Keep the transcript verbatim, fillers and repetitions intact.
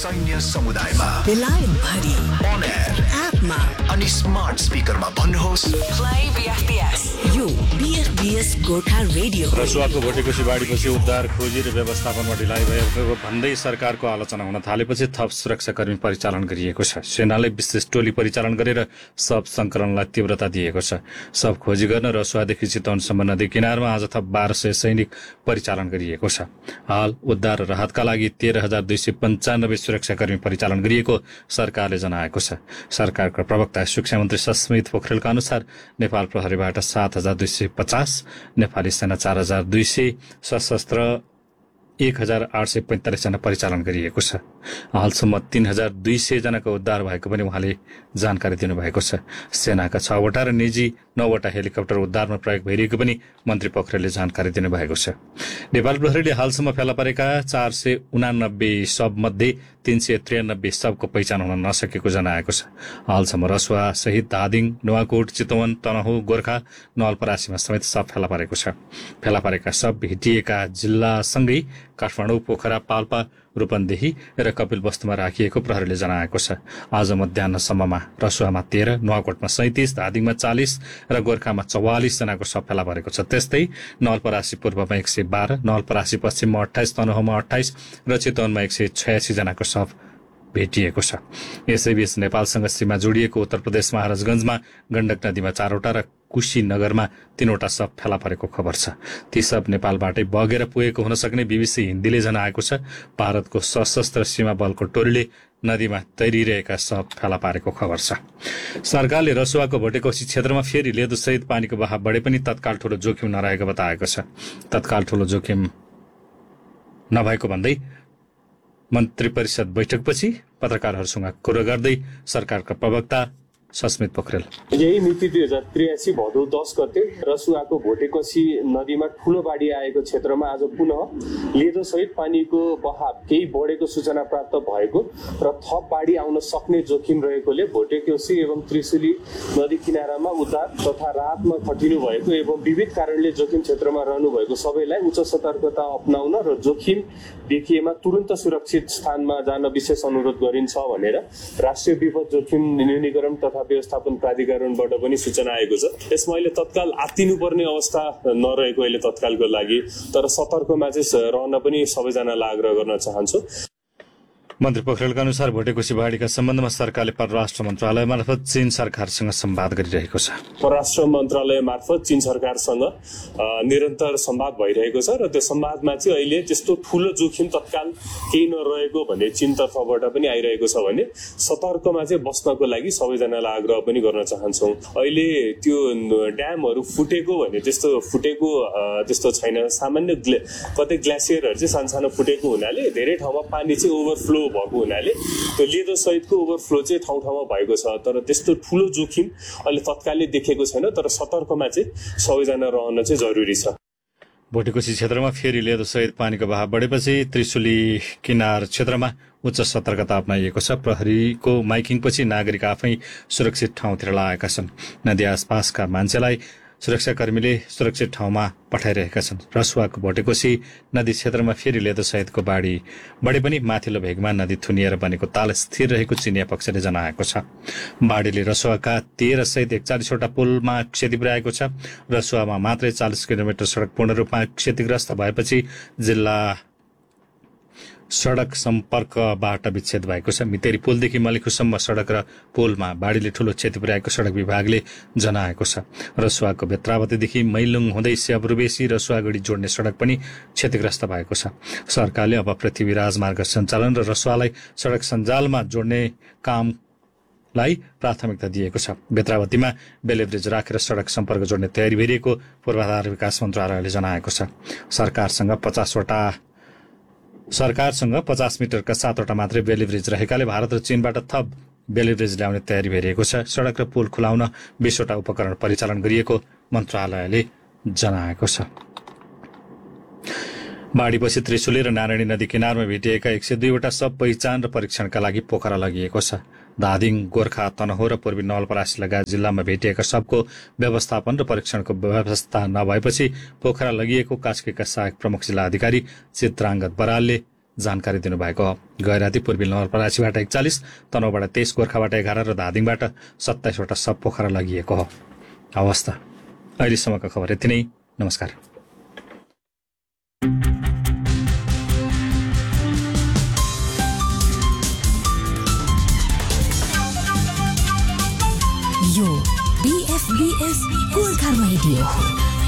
सैन्य समुदायमा बेलायत भरि on air एपमा अनि स्मार्ट स्पिकरमा भन्नुहोस् प्ले बीएफपीएस यो बीएफपीएस गोर्खा रेडियो रसुवाको भोटेकोसी बाढीपछि उद्धार खोजी र व्यवस्थापनमा ढिलाइ भएको भन्दै सरकारको आलोचना हुन थालेपछि थप सुरक्षाकर्मी परिचालन गरिएको छ। सेनाले विशेष टोली परिचालन गरेर शव संकलनलाई तीव्रता दिएको छ। शव खोजी गर्न रसुवादेखि चितवनसम्म नदी किनारमा आज थप बाह्र सय सैनिक परिचालन गरिएको छ। हाल उद्धार र राहतका लागि तेह्र हजार दुई सय पञ्चानब्बे सुरक्षाकर्मी परिचालन गरिएको सरकारले जनाएको छ। सरकारका प्रवक्ता शिक्षा मन्त्री सस्मित पोखरेलका अनुसार नेपाल प्रहरीबाट सात हजार दुई सय पचास, नेपाली सेना चार हजार दुई सय, सशस्त्र एक हजार आठ सय पैंतालिस जना परिचालन गरिएको छ। हालसम्म तीन हजार दुई सय जनाको उद्धार भएको पनि उहाँले जानकारी दिनुभएको छ। सेनाका छवटा र निजी नौवटा हेलिकप्टर उद्धारमा प्रयोग भइरहेको पनि मन्त्री पोखरेलले जानकारी दिनुभएको छ। नेपाल प्रहरीले हालसम्म फेला परेका चार सय उनानब्बे शव मध्ये तीन सय त्रियानब्बे शवको पहिचान हुन नसकेको जनाएको छ। हालसम्म रसुवा सहित धादिङ, नुवाकोट, चितवन, तनहुँ, गोर्खा, नवलपरासीमा समेत शव फेला परेको छ। फेला परेका शव भेटिएका जिल्लासँगै काठमाडौँ, पोखरा, पाल्पा, रूपन्देही र कपिलवस्तुमा राखिएको प्रहरीले जनाएको छ। आज मध्याहसम्ममा रसुवामा तेह्र, नुवाकोटमा सैंतिस, धादिङमा चालिस र गोर्खामा चौवालिस जनाको शव फेला परेको छ। त्यस्तै नवलपरासी पूर्वमा एक सय बाह्र, नवलपरासी पश्चिममा अठाइस, तनहुँमा अठाइस र चितवनमा एक सय छयासी जनाको शव भेटिएको छ। यसैबीच नेपालसँग सीमा जोडिएको उत्तर प्रदेश महाराजगंजमा गण्डक नदीमा चारवटा र कुशीनगरमा तीनवटा शव फेला परेको खबर छ। ती शव नेपालबाटै बगेर पुगेको हुन सक्ने बीबीसी हिन्दीले जनाएको छ। भारतको सशस्त्र सीमा बलको टोलीले नदीमा तैरिरहेका शव फेला पारेको खबर छ। सरकारले रसुवाको भोटेकोसी क्षेत्रमा फेरि लेदोसहित पानीको बहाव बढे पनि तत्काल ठूलो जोखिम नरहेको बताएको छ। तत्काल ठूलो जोखिम नभएको भन्दै मन्त्री परिषद बैठकपछि पत्रकारहरूसँग कुरो गर्दै सरकारका प्रवक्ता सस्मित पोखरेल यही मिति दुई हजार त्रियासी भदौ दस गते रसुवाको भोटेकोसी नदीमा ठूलो बाढी आएको क्षेत्रमा आज पुनः लेदो सहित पानीको बहाव केही बढेको सूचना प्राप्त भएको र थप बाढी आउन सक्ने जोखिम रहेकोले भोटेकोसी एवं त्रिशुली नदी किनारामा उद्धार तथा राहतमा खटिनु भएको एवं विविध कारणले जोखिम क्षेत्रमा रहनु भएको सबैलाई उच्च सतर्कता अपनाउन र जोखिम देखिएमा तुरन्त सुरक्षित स्थानमा जान विशेष अनुरोध गरिन्छ भनेर राष्ट्रिय विपद जोखिम न्यूनीकरण तथा व्यवस्थापन प्राधिकरणबाट पनि सूचना आएको छ। यसमा अहिले तत्काल आत्तिनुपर्ने अवस्था नरहेको अहिले तत्कालको लागि, तर सतर्कमा चाहिँ रहन पनि सबैजनालाई आग्रह गर्न चाहन्छु। मन्त्री पोखरेलका अनुसार भोटेकोसी बाढीका सम्बन्धमा सरकारले परराष्ट्र मन्त्रालय मार्फत चीन सरकारसँग संवाद गरिरहेको छ। परराष्ट्र मन्त्रालय मार्फत चीन सरकारसँग निरन्तर संवाद भइरहेको छ र त्यो संवादमा चाहिँ अहिले त्यस्तो ठूलो जोखिम तत्काल केही नरहेको भन्ने चीन तर्फबाट पनि आइरहेको छ भने सतर्कमा चाहिँ बस्नको लागि सबैजनालाई आग्रह पनि गर्न चाहन्छौँ। अहिले त्यो ड्यामहरू फुटेको भने त्यस्तो फुटेको त्यस्तो छैन। सामान्य कतै ग्लासियरहरू चाहिँ सानसानो फुटेको हुनाले धेरै ठाउँमा पानी चाहिँ ओभरफ्लो भएको हुनाले त्यो लेदो सहितको ओभरफ्लो चाहिँ ठाउँ ठाउँमा भएको छ, तर त्यस्तो ठूलो जोखिम अहिले तत्कालले देखेको छैन। तर सतर्कमा चाहिँ सबैजना रहन चाहिँ जरुरी छ। भोटेकोसी क्षेत्रमा फेरि लेदो सहित पानीको बहाव बढेपछि त्रिशुली किनार क्षेत्रमा उच्च सतर्कता अपनाइएको छ। प्रहरीको माइकिङपछि नागरिक आफै सुरक्षित ठाउँतिर लागेका छन्। नदी आसपासका मान्छेलाई सुरक्षाकर्मीले सुरक्षित ठाउँमा पठाइरहेका छन्। रसुवाको भोटेकोसी नदी क्षेत्रमा फेरि लेदो सहितको बाढी बढे पनि माथिल्लो भेगमा नदी थुनिएर बनेको ताल स्थिर रहेको चिनिया पक्षले जनाएको छ। बाढीले रसुवाका तेह्र सहित एकचालिसवटा पुलमा क्षति पुर्याएको छ। रसुवामा मात्रै चालिस किलोमिटर सड़क पूर्ण रूपमा क्षतिग्रस्त भएपछि जिल्ला सड़क सम्पर्कबाट विच्छेद भएको छ। मितेरी पुलदेखि मलिखुसम्म सड़क र पुलमा बाढीले ठूलो क्षति पुर्याएको सड़क विभागले जनाएको छ। रसुवाको बेत्रावतीदेखि मैलुङ हुँदै स्याब्रुबेसी रसुवागढी जोड्ने सड़क पनि क्षतिग्रस्त भएको छ। सरकारले अब पृथ्वी राजमार्ग सञ्चालन र रसुवालाई सड़क सञ्जालमा जोड्ने कामलाई प्राथमिकता दिएको छ। बेत्रावतीमा बेलेब्रिज राखेर सड़क सम्पर्क जोड्ने तयारी भइरहेको पूर्वाधार विकास मन्त्रालयले जनाएको छ। सरकारसँग पचासवटा सरकारसँग पचास मिटरका सातवटा मात्रै बेलिब्रिज रहेकाले भारत र चीनबाट थप बेलिब्रिज ल्याउने तयारी भइरहेको छ। सड़क र पुल खुलाउन बीसवटा उपकरण परिचालन गरिएको मन्त्रालयले जनाएको छ। बाढीपछि त्रिशुली र नारायणी नदी किनारमा भेटिएका एक सय दुईवटा शव पहिचान र परीक्षणका लागि पोखरा लगिएको छ। धादिङ, गोर्खा, तनहुँ र पूर्वी नवलपरासी लगायत जिल्लामा भेटिएका शवको व्यवस्थापन र परीक्षणको व्यवस्था नभएपछि पोखरा लगिएको कास्कीका सहायक प्रमुख जिल्ला अधिकारी चित्राङ्गद बरालले जानकारी दिनुभएको हो। गैराती पूर्वी नवलपरासीबाट एकचालिस, तनहुँबाट तेइस, गोर्खाबाट एघार र धादिङबाट सत्ताइसवटा सब पोखरा लगिएको हो। अवस्था अहिलेसम्मका खबर यति नै। नमस्कार। यो बीएफबीएस गोर्खा रेडियो।